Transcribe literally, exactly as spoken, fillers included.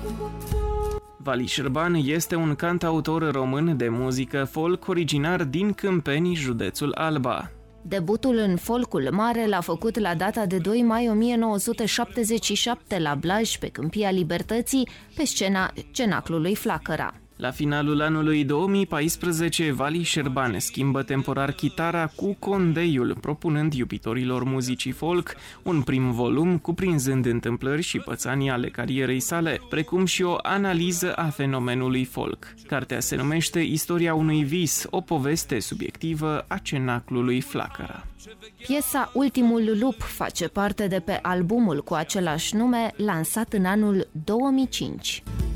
Vali Șerban este un cantautor român de muzică folk originar din Câmpeni, județul Alba. Debutul în folcul mare l-a făcut la data de doi mai o mie nouă sute șaptezeci și șapte la Blaj, pe Câmpia Libertății, pe scena Cenaclului Flacăra. La finalul anului două mii paisprezece, Vali Șerban schimbă temporar chitara cu Condeiul, propunând iubitorilor muzicii folk un prim volum cuprinzând întâmplări și pățanii ale carierei sale, precum și o analiză a fenomenului folk. Cartea se numește Istoria unui vis, o poveste subiectivă a Cenaclului Flacăra. Piesa Ultimul lup face parte de pe albumul cu același nume, lansat în anul două mii cinci.